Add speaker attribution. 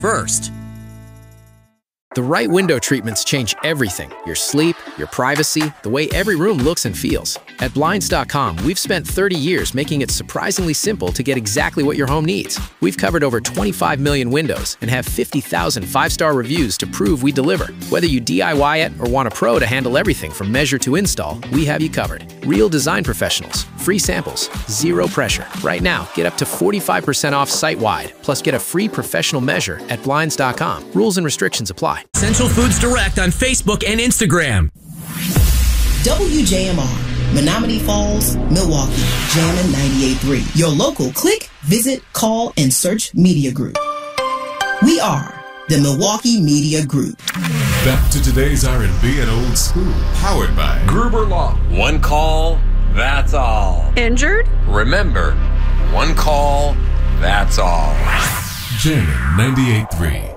Speaker 1: First, the right window treatments change everything. Your sleep, your privacy, the way every room looks and feels. At Blinds.com, we've spent 30 years making it surprisingly simple to get exactly what your home needs. We've covered over 25 million windows and have 50,000 five-star reviews to prove we deliver. Whether you DIY it or want a pro to handle everything from measure to install, we have you covered. Real design professionals, free samples, zero pressure. Right now, get up to 45% off site-wide, plus get a free professional measure at Blinds.com. Rules and restrictions apply.
Speaker 2: Essential Foods Direct on Facebook and Instagram.
Speaker 3: WJMR, Menominee Falls, Milwaukee, Jammin' 98.3. Your local click, visit, call, and search media group. We are the Milwaukee Media Group.
Speaker 4: Back to today's R&B and old school. Powered by Gruber Law.
Speaker 5: One call, that's all.
Speaker 6: Injured?
Speaker 5: Remember, one call, that's all.
Speaker 4: Jammin' 98.3.